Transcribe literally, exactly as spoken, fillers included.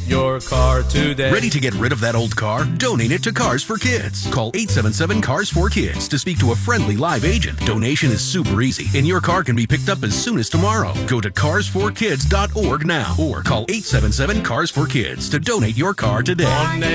your car today. Ready to get rid of that old car? Donate it to Cars for Kids. Call eight seven seven, C A R S for Kids to speak to a friendly live agent. Donation is super easy, and your car can be picked up as soon as tomorrow. Go to cars for kids dot org now or call eight seven seven, C A R S for Kids to donate your car today. One